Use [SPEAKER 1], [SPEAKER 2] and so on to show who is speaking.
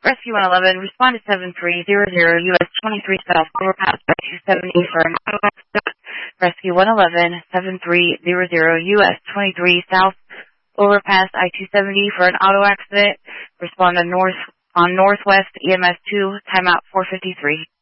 [SPEAKER 1] Rescue 111, respond to 7300 US 23 South, overpass by 270 for an auto accident. Rescue 111, 7300 US 23 South, overpass I-270 for an auto accident. Respond on Northwest EMS 2, timeout 453.